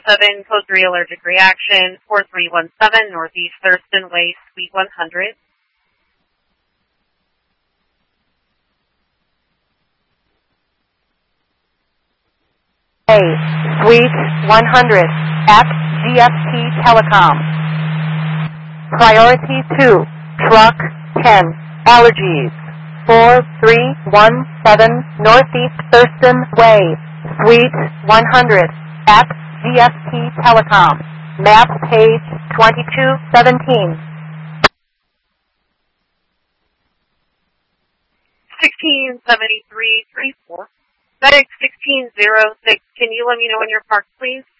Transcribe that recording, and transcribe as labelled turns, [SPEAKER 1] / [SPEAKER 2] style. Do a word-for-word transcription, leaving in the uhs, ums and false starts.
[SPEAKER 1] seven, code three allergic reaction, four three one seven Northeast Thurston Way, Suite one hundred.
[SPEAKER 2] A, Suite one hundred, at G F T Telecom. Priority two, Truck ten, Allergies, four three one seven Northeast Thurston Way, Suite one hundred, at G F T Telecom. Map page twenty-two seventeen.
[SPEAKER 1] sixteen seventy-three thirty-four. Medic sixteen oh six, can you let me know when you're parked, please?